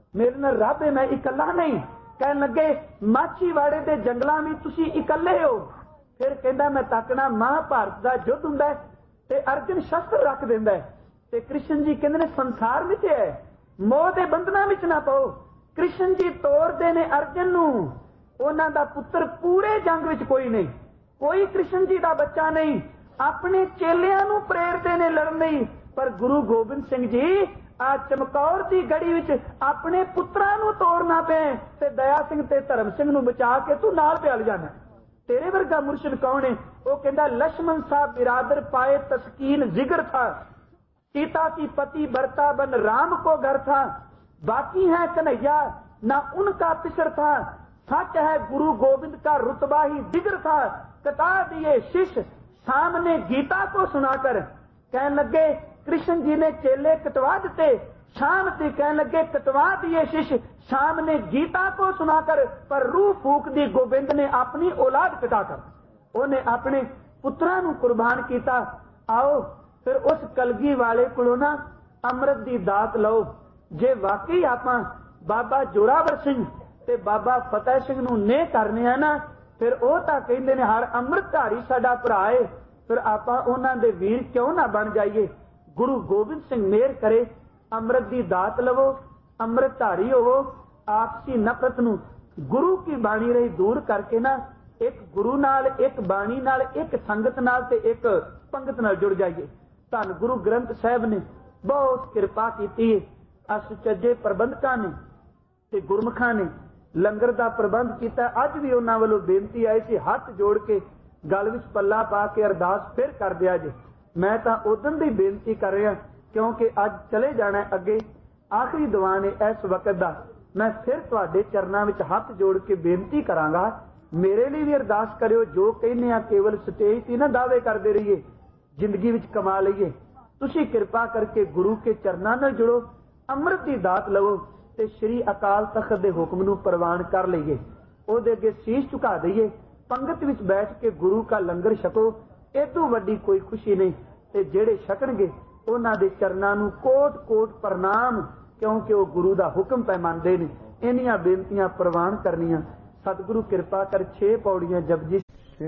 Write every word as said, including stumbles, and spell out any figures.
मेरे नाल रब है, मैं इकल्ला नहीं। कहन लगे माछीवाड़े के जंगलों में तुसी इकल्ले हो। फिर कहंदा मैं तकना महाभारत का युद्ध हुंदा ते अर्जुन शस्त्र रख दिंदा है ते कृष्ण जी कहंदे ने संसार विच है, मोह दे बंधनां विच ना पाओ। कृष्ण जी तोरदे ने अर्जुन नूं, उन्हां दा पुत्र पूरे जंग विच कोई नहीं, कोई कृष्ण जी दा बच्चा नहीं, अपने चेलियां नूं प्रेरदे ने लड़न लई। पर गुरु गोबिंद सिंह जी आ चमकौर दी गड़ी विच अपने पुत्रां नूं तोड़ना पे ते दया सिंह ते धर्म सिंह नूं बचा के तू नाल प्याल जाना। तेरे वर्गा मुर्शिद कौन है? वो कहंदा लक्ष्मण साहब बिरादर पाए तस्कीन जिगर था, सीता की पति बरता बन राम को घर था, बाकी है कन्हैया ना उनका पिसर था, सच है गुरु गोविंद का रुतबा ही दिगर था। कटा दिए शिष्य सामने गीता को सुनाकर, कहने लगे कृष्ण जी ने चेले कटवा दिते, शाम से कहने लगे कटवा दिए शिष्य सामने गीता को सुनाकर। पर रूह फूक दी गोविंद ने अपनी औलाद कटाकर, उन्हें अपने पुत्रां नूं कुर्बान किया। आओ फिर उस कलगी वाले कोलों ना अमृत दी दात लो। जे वाकई आपां बाबा जोरावर सिंह ते बाबा फतेह सिंह नूं ने करने आ ना, फिर वो तां कहंदे ने हर अमृतधारी साडा भरा है, फिर आपां उन्हां दे वीर क्यों ना बन जाइए। गुरु गोबिंद सिंह मेहर करे, अमृत दी दात लवो, अमृतधारी होवो, आपसी नफरत नूं गुरु की बाणी रही दूर करके ना एक गुरु नाल, एक बाणी नाल, एक संगत नाल ते एक पंगत नाल जुड़ जाइए। धन गुरु ग्रंथ साहिब ने बहुत कृपा की। असुचजे प्रबंधकां ने ते गुरमुखां ने लंगर का प्रबंध किया। अज भी उन्हां वालों बेनती आई सी, हाथ जोड़ के गल विच पल्ला पा के अरदास फिर कर दिया जे। मैं तां उदन दी बेनती कर रहा क्योंकि अज चले जाना अगे, आखिरी दीवान है इस वक्त दा। मैं फिर तुहाडे चरनां विच हाथ जोड़ के बेनती करांगा, मेरे लिए भी अरदास करियो। जो कहने आ केवल स्टेज ते ना दावे करते रहिए, जिंदगी विच कमा लईए। तुसीं कृपा करके गुरु के चरनां नाल जुड़ो, अमृत दी दात लवो ते श्री अकाल तख्त दे हुक्म नूं प्रवान कर लईए। ओहदे अगे शीश झुका दईए, पंगत विच बैठ के गुरु का लंगर छको। इतों वड्डी कोई खुशी नहीं। ते जेड़े छकणगे उन्हां दे चरनां नूं कोट कोट प्रणाम, क्योंकि वो गुरु दा हुक्म पै मनदे ने। इन्हियां बेनतियां प्रवान करनियां। सतगुरु कृपा कर छे पौड़ियां जपजी